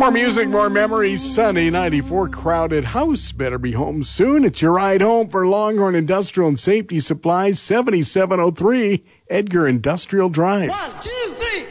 More music, more memories. Sunny 94 Crowded House. Better be home soon. It's your ride home for Longhorn Industrial and Safety Supplies, 7703 Edgar Industrial Drive. 1, 2.